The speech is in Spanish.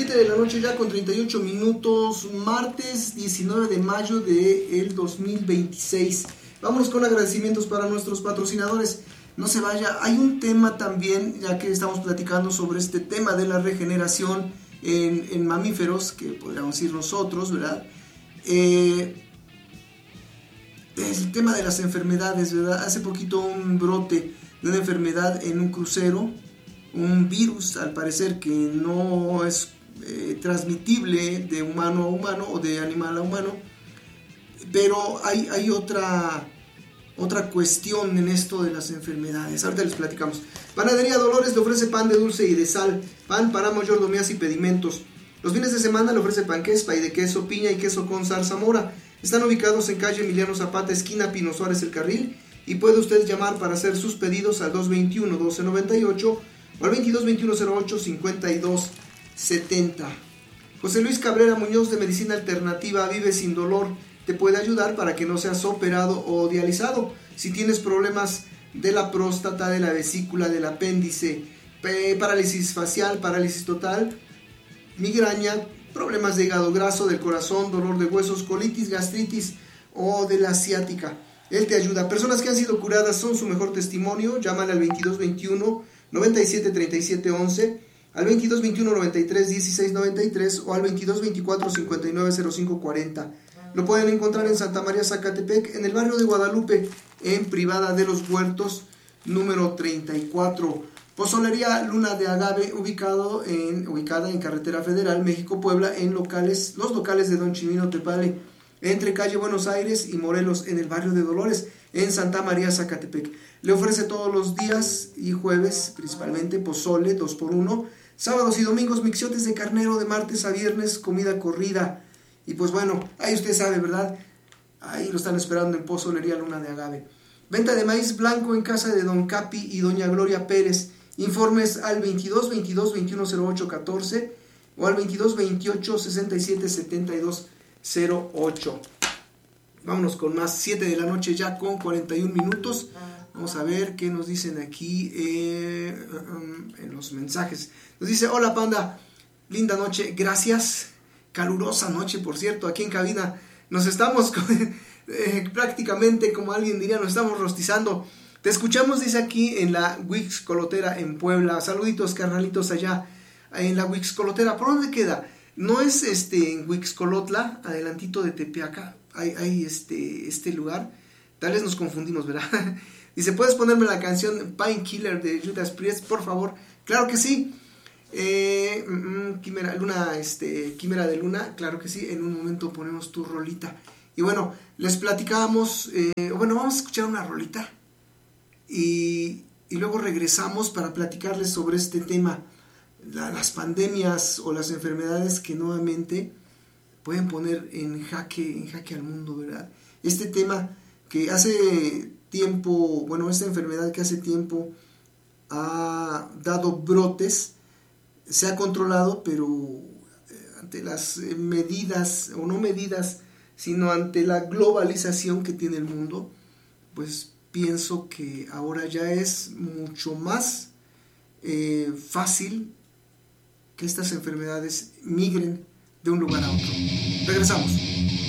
7 de la noche ya con 38 minutos, martes 19 de mayo del 2026. Vámonos con agradecimientos para nuestros patrocinadores. No se vaya, hay un tema también, ya que estamos platicando sobre este tema de la regeneración en mamíferos, que podríamos decir nosotros, ¿verdad? El tema de las enfermedades, ¿verdad? Hace poquito un brote de una enfermedad en un crucero, un virus al parecer que no es transmitible de humano a humano o de animal a humano, pero hay otra cuestión en esto de las enfermedades. Ahorita les platicamos. Panadería Dolores le ofrece pan de dulce y de sal, pan para mayordomías y pedimentos. Los fines de semana le ofrece panqués, pay de queso, piña y queso con zarzamora. Están ubicados en calle Emiliano Zapata, esquina Pino Suárez El Carril, y puede usted llamar para hacer sus pedidos al 221-1298 o al 222108-5270. José Luis Cabrera Muñoz de Medicina Alternativa Vive Sin Dolor te puede ayudar para que no seas operado o dializado. Si tienes problemas de la próstata, de la vesícula, del apéndice, parálisis facial, parálisis total, migraña, problemas de hígado graso, del corazón, dolor de huesos, colitis, gastritis o de la ciática, él te ayuda. Personas que han sido curadas son su mejor testimonio. Llámale al 2221 97 37 11, al 2221 93 16 93 o al 2224 59 05 40. Lo pueden encontrar en Santa María Zacatepec, en el barrio de Guadalupe, en Privada de los Huertos, número 34. Pozolería Luna de Agave, ubicada en Carretera Federal, México-Puebla, en los locales de Don Chimino Tepale, entre calle Buenos Aires y Morelos, en el barrio de Dolores, en Santa María Zacatepec. Le ofrece todos los días y jueves, principalmente, pozole 2x1, sábados y domingos mixiotes de carnero, de martes a viernes, comida corrida. Y pues bueno, ahí usted sabe, ¿verdad? Ahí lo están esperando en Pozolería Luna de Agave. Venta de maíz blanco en casa de Don Capi y Doña Gloria Pérez. Informes al 22 22 21 08 14 o al 22 28 67 72 08. Vámonos con más. 7 de la noche ya con 41 minutos. Vamos a ver qué nos dicen aquí en los mensajes. Nos dice: hola Panda, linda noche, gracias. Calurosa noche, por cierto, aquí en cabina. Nos estamos prácticamente, como alguien diría, nos estamos rostizando. Te escuchamos, dice aquí, en la Huixcolotera en Puebla. Saluditos, carnalitos, allá en la Huixcolotera. ¿Por dónde queda? No es en Huixcolotla, adelantito de Tepeaca. Hay este lugar. Tal vez nos confundimos, ¿verdad? Dice: ¿puedes ponerme la canción Painkiller de Judas Priest, por favor? Claro que sí. Quimera de Luna, claro que sí. En un momento ponemos tu rolita. Y bueno, les platicábamos. Vamos a escuchar una rolita. Y luego regresamos para platicarles sobre este tema, las pandemias o las enfermedades que nuevamente pueden poner en jaque al mundo, ¿verdad? Este tema que hace tiempo, esta enfermedad que hace tiempo ha dado brotes, se ha controlado, pero ante las medidas, o no medidas, sino ante la globalización que tiene el mundo, pues pienso que ahora ya es mucho más fácil que estas enfermedades migren de un lugar a otro. Regresamos.